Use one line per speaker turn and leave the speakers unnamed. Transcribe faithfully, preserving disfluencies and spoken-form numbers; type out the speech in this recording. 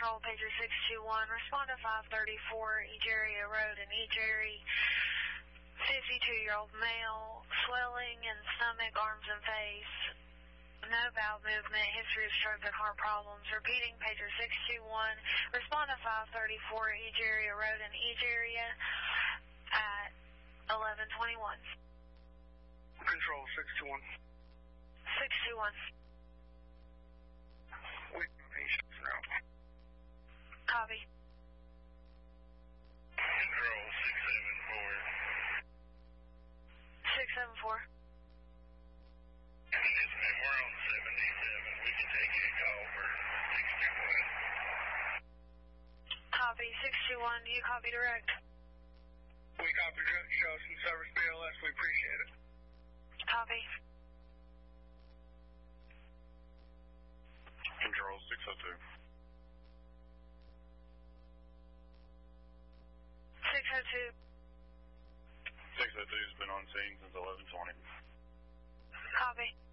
Control, pager six two one, respond to five thirty-four Egeria Road in Egeria. fifty-two-year-old male, swelling in stomach, arms, and face. No bowel movement, history of stroke and heart problems. Repeating, pager six two one, respond to five thirty-four Egeria Road in Egeria at eleven twenty-one.
Control six two one.
six two one.
Wait, patients now.
Copy.
Control six seven four.
six seven four.
Yes, ma'am, we're on seventy-seven. We can take a call for six two one.
Copy, six two one. Do you copy direct?
We copy direct. Show us some service B L S. We appreciate it.
Copy.
Control six oh two.
six oh two.
six oh two's been on scene since eleven twenty.
Copy.